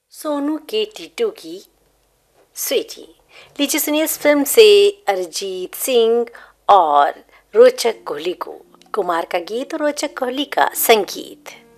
सोनू के टीटू की स्वीटी। लीजिए सुनिए इस फिल्म से अरिजीत सिंह और रोचक कोहली को, कुमार का गीत और रोचक कोहली का संगीत।